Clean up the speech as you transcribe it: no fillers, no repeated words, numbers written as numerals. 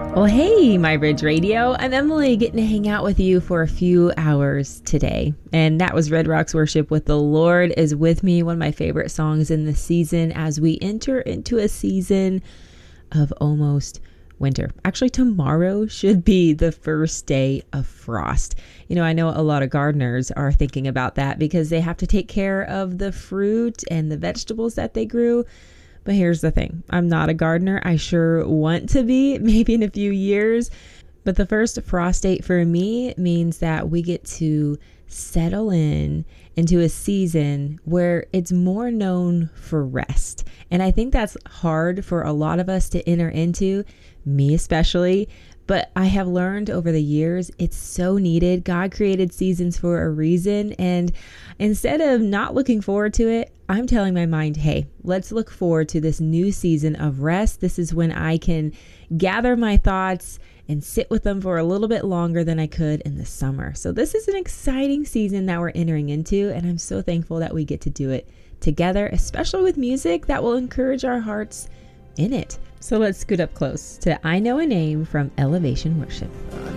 Well, hey, My Bridge Radio. I'm Emily, getting to hang out with you for a few hours today. And that was Red Rocks Worship with The Lord is With Me, one of my favorite songs in the season as we enter into a season of almost winter. Actually, tomorrow should be the first day of frost. You know, I know a lot of gardeners are thinking about that because they have to take care of the fruit and the vegetables that they grew. But here's the thing. I'm not a gardener. I sure want to be, maybe in a few years. But the first frost date for me means that we get to settle into a season where it's more known for rest. And I think that's hard for a lot of us to enter into, me especially. But I have learned over the years, it's so needed. God created seasons for a reason. And instead of not looking forward to it, I'm telling my mind, hey, let's look forward to this new season of rest. This is when I can gather my thoughts and sit with them for a little bit longer than I could in the summer. So this is an exciting season that we're entering into, and I'm so thankful that we get to do it together, especially with music that will encourage our hearts in it. So let's scoot up close to I Know a Name from Elevation Worship.